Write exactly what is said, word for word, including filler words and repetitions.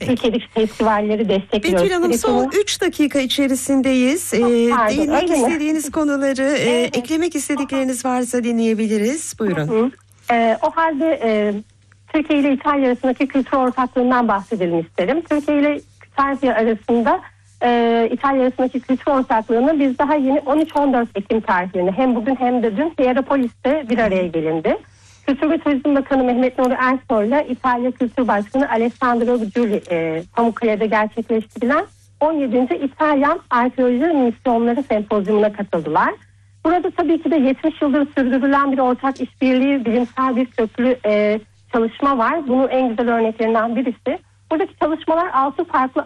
Türkiye'deki festivalleri destekliyoruz. Betül Hanım, son üç dakika içerisindeyiz. Ee, Pardon, değinmek öyle mi? istediğiniz konuları, e, Evet. eklemek istedikleriniz varsa dinleyebiliriz. Buyurun. Hı. Ee, o halde e, Türkiye ile İtalya arasındaki kültür ortaklığından bahsedelim isterim. Türkiye ile İtalya arasında e, İtalya arasındaki kültür ortaklığını biz daha yeni on üç on dört Ekim tarihinde hem bugün hem de dün Hierapolis'te bir araya gelindi. Kültür ve Turizm Bakanı Mehmet Nuri Ersoy ile İtalya Kültür Başkanı Alessandro Giuli e, Pamukkale'de gerçekleştirilen on yedinci İtalyan Arkeoloji Misyonları Sempozyumuna katıldılar. Burada tabii ki de yetmiş yıldır sürdürülen bir ortak işbirliği, bilimsel bir köklü e, çalışma var. Bunun en güzel örneklerinden birisi. Buradaki çalışmalar altı farklı